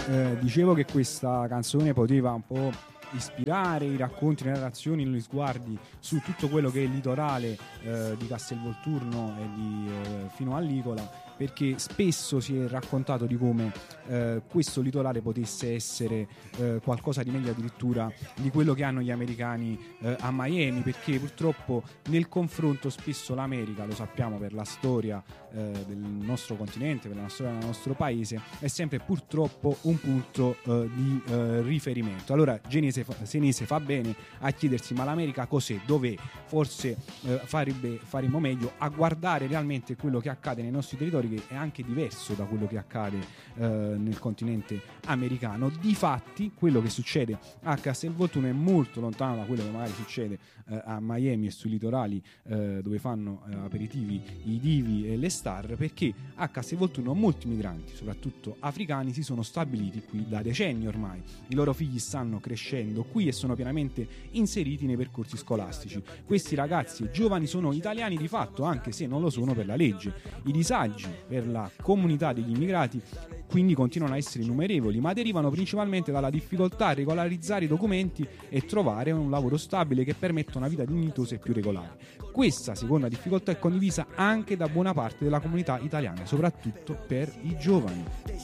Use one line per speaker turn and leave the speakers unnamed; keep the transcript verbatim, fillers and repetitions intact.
eh, dicevo che questa canzone poteva un po' ispirare i racconti, le narrazioni, gli sguardi su tutto quello che è il litorale eh, di Castelvolturno e di, eh, fino all'Icola, perché spesso si è raccontato di come eh, questo litorale potesse essere eh, qualcosa di meglio addirittura di quello che hanno gli americani eh, a Miami, perché purtroppo nel confronto spesso l'America, lo sappiamo per la storia eh, del nostro continente, per la storia del nostro paese, è sempre purtroppo un punto eh, di eh, riferimento. Allora Genese fa, Senese fa bene a chiedersi: ma l'America cos'è? Dov'è? Forse eh, farebbe, faremmo meglio a guardare realmente quello che accade nei nostri territori, che è anche diverso da quello che accade eh, nel continente americano. Difatti quello che succede a Castelvolturno è molto lontano da quello che magari succede eh, a Miami e sui litorali eh, dove fanno eh, aperitivi i divi e le star, perché a Castelvolturno molti migranti, soprattutto africani, si sono stabiliti qui da decenni ormai. I loro figli stanno crescendo qui e sono pienamente inseriti nei percorsi scolastici. Questi ragazzi e giovani sono italiani di fatto, anche se non lo sono per la legge. I disagi per la comunità degli immigrati quindi continuano a essere innumerevoli, ma derivano principalmente dalla difficoltà a regolarizzare i documenti e trovare un lavoro stabile che permetta una vita dignitosa e più regolare. Questa seconda difficoltà è condivisa anche da buona parte della comunità italiana, soprattutto per i giovani.